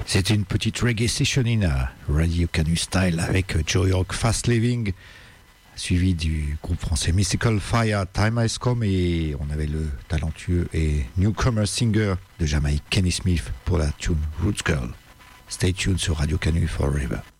C'était une petite reggae session in Radio Canu Style avec Joe York, Fast Living, suivi du groupe français Mystical Fire, Time Has Come, et on avait le talentueux et newcomer singer de Jamaïque Kenny Smith pour la tune Roots Girl. Stay tuned sur Radio Canu Forever.